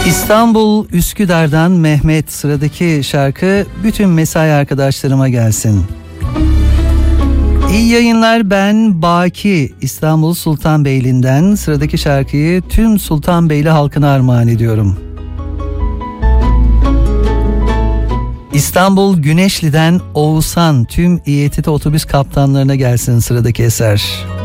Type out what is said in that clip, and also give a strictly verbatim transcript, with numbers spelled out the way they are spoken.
İstanbul Üsküdar'dan Mehmet, sıradaki şarkı bütün mesai arkadaşlarıma gelsin. İyi yayınlar, ben Baki, İstanbul Sultanbeyli'nden. Sıradaki şarkıyı tüm Sultanbeyli halkına armağan ediyorum. İstanbul Güneşli'den Oğuzhan, tüm İ Y T T otobüs kaptanlarına gelsin sıradaki eser.